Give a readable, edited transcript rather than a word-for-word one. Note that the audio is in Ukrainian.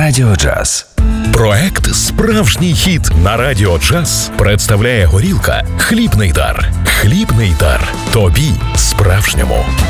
Радіо Джаз. Проект «Справжній хіт» на Радіо Джаз представляє горілка «Хлібний дар». Хлібний дар. Тобі справжньому.